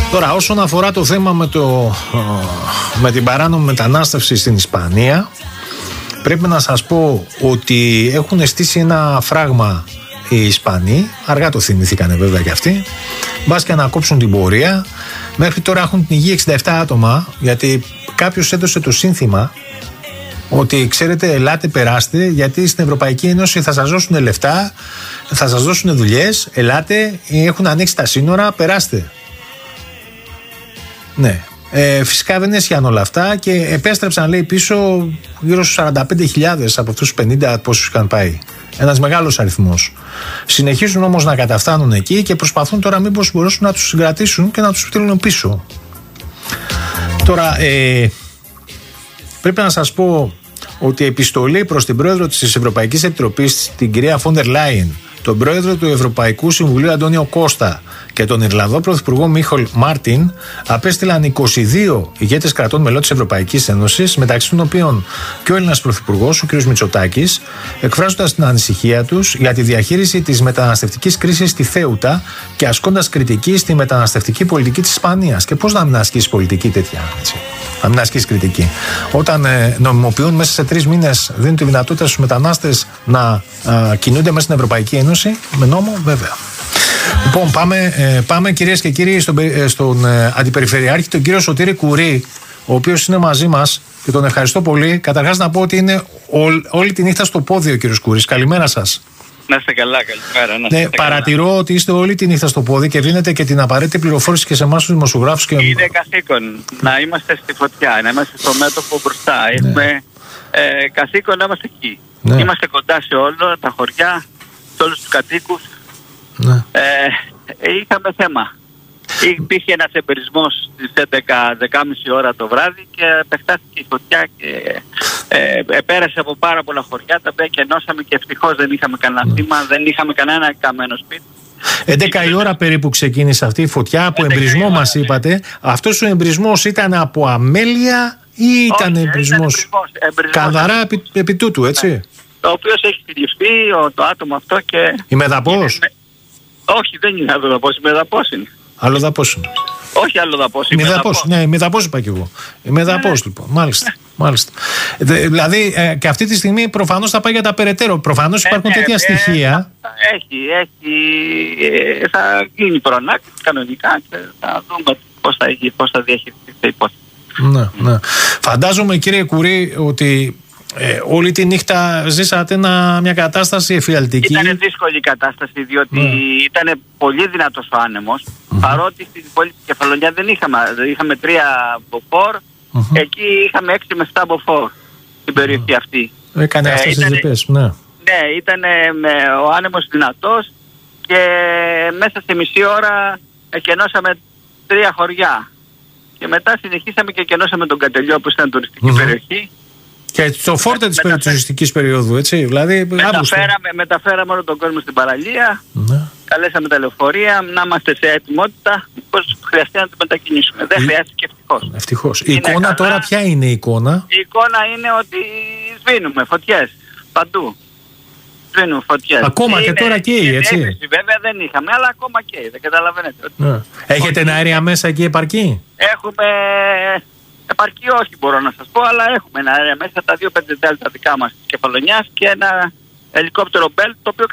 Τώρα, όσον αφορά το θέμα με την παράνομη μετανάστευση στην Ισπανία, πρέπει να σας πω ότι έχουν στήσει ένα φράγμα οι Ισπανοί. Αργά το θυμηθήκανε βέβαια και αυτοί. Μπας και να κόψουν την πορεία. Μέχρι τώρα έχουν την υγεία 67 άτομα, γιατί κάποιος έδωσε το σύνθημα ότι ξέρετε, ελάτε, περάστε, γιατί στην Ευρωπαϊκή Ένωση θα σας δώσουν λεφτά, θα σας δώσουν δουλειές, ελάτε, έχουν ανοίξει τα σύνορα, περάστε. Ναι. Φυσικά δεν έσχιαν όλα αυτά και επέστρεψαν, λέει, πίσω γύρω στους 45.000 από αυτούς τους 50 πόσους είχαν πάει. Ένας μεγάλος αριθμός. Συνεχίζουν όμως να καταφτάνουν εκεί και προσπαθούν τώρα μήπως μπορούν να τους συγκρατήσουν και να τους στείλουν πίσω. Τώρα, πρέπει να σας πω ότι η επιστολή προς την πρόεδρο της Ευρωπαϊκής Επιτροπής, την κυρία Φόντερ Λάιεν, τον πρόεδρο του Ευρωπαϊκού Συμβουλίου Αντώνιο Κώστα και τον Ιρλανδό πρωθυπουργό Μίχελ Μάρτιν απέστειλαν 22 ηγέτες κρατών μελών της Ευρωπαϊκής Ένωσης, μεταξύ των οποίων και ο Έλληνας πρωθυπουργός, ο κ. Μητσοτάκης, εκφράζοντας την ανησυχία τους για τη διαχείριση της μεταναστευτικής κρίσης στη Θέουτα και ασκώντας κριτική στη μεταναστευτική πολιτική της Ισπανίας. Και πώς να μην ασκήσει πολιτική τέτοια, έτσι. Να μην ασκήσει κριτική. Όταν νομιμοποιούν μέσα σε 3 μήνες, δίνουν τη δυνατότητα στους μετανάστες να κινούνται μέσα στην Ευρωπαϊκή Ένωση, με νόμο, βέβαια. Λοιπόν, πάμε κυρίες και κύριοι στον Αντιπεριφερειάρχη, τον κύριο Σωτήρη Κουρί, ο οποίος είναι μαζί μας και τον ευχαριστώ πολύ. Καταρχάς να πω ότι είναι όλη τη νύχτα στο πόδι ο κύριος Κουρής. Καλημέρα σας. Να είστε καλά, καλημέρα. Παρατηρώ καλά ότι είστε όλη τη νύχτα στο πόδι και δίνετε και την απαραίτητη πληροφόρηση και σε εμάς τους δημοσιογράφους. Και... Είναι καθήκον να είμαστε στη φωτιά, να είμαστε στο μέτωπο μπροστά. Ναι. Έχουμε καθήκον να είμαστε εκεί. Ναι. Είμαστε κοντά σε όλα τα χωριά, σε όλους τους κατοίκους. Ναι. Είχαμε θέμα. Υπήρχε ένας εμπειρισμός στις 11:30 ώρα το βράδυ και επεκτάθηκε η φωτιά και πέρασε από πάρα πολλά χωριά τα οποία και ενώσαμε και ευτυχώς δεν είχαμε κανένα θύμα, δεν είχαμε κανένα καμένο σπίτι. 11 η ώρα περίπου ξεκίνησε αυτή η φωτιά από εμπρισμό μας είπατε. Αυτός ο εμπρισμός ήταν από αμέλεια ή ήταν εμπρισμός καθαρά επί τούτου, έτσι? Ναι. Το οποίο έχει συλληφθεί το άτομο αυτό και... Η Μεδαπός? Όχι, δεν είναι αλλοδαπός, η Μεδαπός είναι. Αλλοδαπός είναι. Όχι αλλοδαπός, η Μεδαπός. Ναι, η Μεδαπός είπα κι εγώ. Η Μεδαπός, λοιπόν. Μάλιστα. Δηλαδή και αυτή τη στιγμή προφανώς θα πάει για τα περαιτέρω. Προφανώς υπάρχουν τέτοια στοιχεία. Θα γίνει προνάκτηση κανονικά και θα δούμε πώς θα διαχειριστεί η υπόθεση. Ναι. Φαντάζομαι, κύριε Κουρί, ότι όλη τη νύχτα ζήσατε μια κατάσταση εφιαλτική. Ήταν δύσκολη η κατάσταση, διότι ήταν πολύ δυνατός ο άνεμος. Παρότι στην πόλη της Κεφαλονιά δεν είχαμε 3 μποφόρ, εκεί είχαμε 6 με 7 μποφόρ στην περιοχή αυτή. Έκανε αυτές τις διπές, ναι. Ναι, ήταν ο άνεμος δυνατός και μέσα σε μισή ώρα εκενώσαμε 3 χωριά. Και μετά συνεχίσαμε και εκενώσαμε τον Κατελιό που ήταν τουριστική περιοχή. Και το φόρτε της τουριστικής περίοδου, έτσι, δηλαδή μεταφέραμε όλο τον κόσμο στην παραλία, καλέσαμε τα λεωφορεία, να είμαστε σε ετοιμότητα, πώς χρειαστεί να το μετακινήσουμε. Δεν χρειάστηκε ευτυχώς. Η εικόνα τώρα ποια είναι η εικόνα? Η εικόνα είναι ότι σβήνουμε φωτιές παντού. Σβήνουμε φωτιές. Ακόμα και τώρα καίει, έτσι? Βέβαια δεν είχαμε, αλλά ακόμα καίει, δεν καταλαβαίνετε. Έχετε αέρια μέσα εκεί επαρκή? Έχουμε... Επαρκή όχι μπορώ να σας πω, αλλά έχουμε ένα αέρια μέσα, τα 2-5 δέλτα δικά μας της Κεφαλονιάς και ένα ελικόπτερο Bell, το οποίο